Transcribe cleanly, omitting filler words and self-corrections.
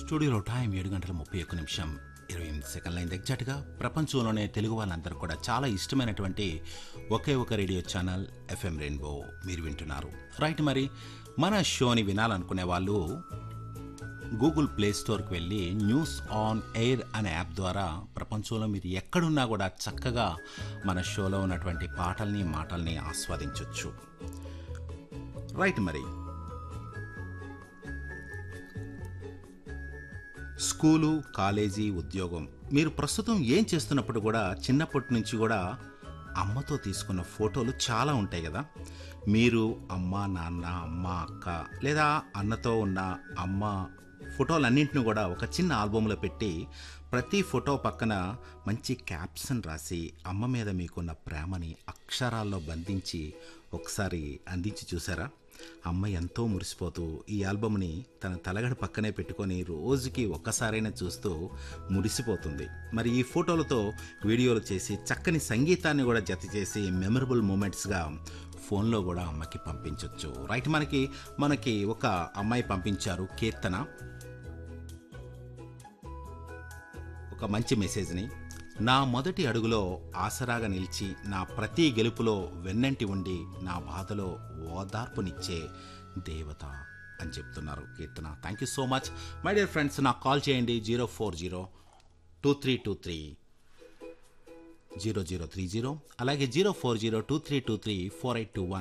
స్టూడియోలో టైం 7:31 అయింది ఎగ్జాక్ట్గా. ప్రపంచంలోనే తెలుగు వాళ్ళందరూ కూడా చాలా ఇష్టమైనటువంటి ఒకే ఒక రేడియో ఛానల్ ఎఫ్ఎం రెయిన్బో మీరు వింటున్నారు. రైట్, మరి మన షోని వినాలనుకునే వాళ్ళు గూగుల్ ప్లే స్టోర్కి వెళ్ళి న్యూస్ ఆన్ ఎయిర్ అనే యాప్ ద్వారా ప్రపంచంలో మీరు ఎక్కడున్నా కూడా చక్కగా మన షోలో ఉన్నటువంటి పాటల్ని మాటల్ని ఆస్వాదించవచ్చు. రైట్, మరి స్కూలు, కాలేజీ, ఉద్యోగం, మీరు ప్రస్తుతం ఏం చేస్తున్నప్పుడు కూడా చిన్నప్పటి నుంచి కూడా అమ్మతో తీసుకున్న ఫోటోలు చాలా ఉంటాయి కదా. మీరు అమ్మ, నాన్న, అమ్మ, అక్క లేదా అన్నతో ఉన్న అమ్మ ఫోటోలన్నింటినీ కూడా ఒక చిన్న ఆల్బంలో పెట్టి ప్రతి ఫోటో పక్కన మంచి క్యాప్షన్ రాసి అమ్మ మీద మీకున్న ప్రేమని అక్షరాల్లో బంధించి ఒకసారి అందించి చూసారా? అమ్మ ఎంతో మురిసిపోతూ ఈ ఆల్బమ్ని తన తలగడ పక్కనే పెట్టుకొని రోజుకి ఒక్కసారైనా చూస్తూ మురిసిపోతుంది. మరి ఈ ఫోటోలతో వీడియోలు చేసి చక్కని సంగీతాన్ని కూడా జత చేసి మెమరబుల్ మూమెంట్స్గా ఫోన్లో కూడా అమ్మకి పంపించవచ్చు. రైట్, మనకి ఒక అమ్మాయి పంపించారు కీర్తన ఒక మంచి మెసేజ్ని. నా మొదటి అడుగులో ఆసరాగా నిలిచి నా ప్రతి గెలుపులో వెన్నంటి ఉండి నా బాధలో ఓదార్పునిచ్చే దేవత అని చెప్తున్నారు కీర్తన. Thank you so much my dear friends. నాకు కాల్ చేయండి 04023230030, అలాగే 04023234821.